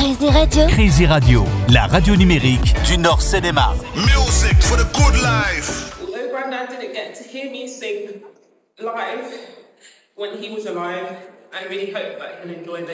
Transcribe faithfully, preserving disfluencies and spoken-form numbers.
Crazy Radio. Crazy Radio, la radio numérique du Nord Seine-et-Marne. Music for the good life. Although Grandad didn't get to hear me sing live when he was alive, I really hope that he'll enjoy this.